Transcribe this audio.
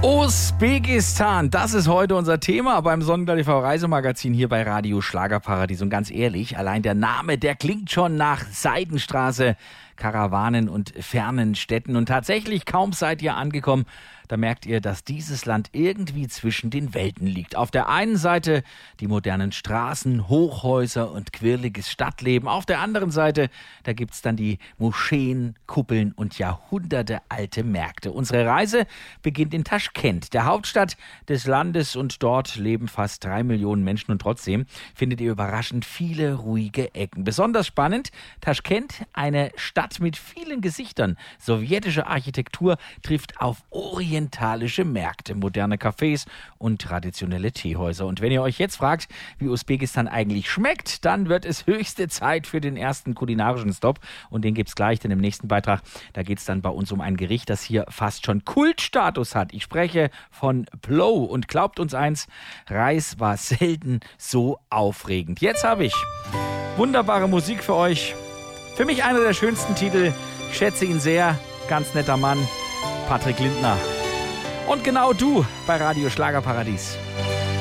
Usbekistan, das ist heute unser Thema beim Sonnenblatt TV Reisemagazin hier bei Radio Schlagerparadies. Und ganz ehrlich, allein der Name, der klingt schon nach Seidenstraße, Karawanen und fernen Städten. Und tatsächlich, kaum seid ihr angekommen, da merkt ihr, dass dieses Land irgendwie zwischen den Welten liegt. Auf der einen Seite die modernen Straßen, Hochhäuser und quirliges Stadtleben. Auf der anderen Seite, da gibt's dann die Moscheen, Kuppeln und jahrhundertealte Märkte. Unsere Reise beginnt in Taschkent, der Hauptstadt des Landes, und dort leben fast 3 Millionen Menschen, und trotzdem findet ihr überraschend viele ruhige Ecken. Besonders spannend, Taschkent, eine Stadt mit vielen Gesichtern. Sowjetische Architektur trifft auf orientalische Märkte, moderne Cafés und traditionelle Teehäuser. Und wenn ihr euch jetzt fragt, wie Usbekistan eigentlich schmeckt, dann wird es höchste Zeit für den ersten kulinarischen Stopp. Und den gibt's gleich, denn im nächsten Beitrag, da geht's dann bei uns um ein Gericht, das hier fast schon Kultstatus hat. Ich spreche von Plov, und glaubt uns eins, Reis war selten so aufregend. Jetzt habe ich wunderbare Musik für euch. Für mich einer der schönsten Titel. Ich schätze ihn sehr. Ganz netter Mann. Patrick Lindner. Und genau du bei Radio Schlagerparadies.